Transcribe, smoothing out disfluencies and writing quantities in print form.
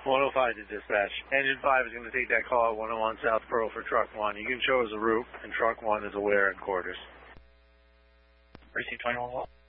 105 to dispatch. Engine 5 is going to take that call at 101 South Pearl for truck 1. You can show us the route, and truck 1 is aware at quarters. Receive 21 Wall.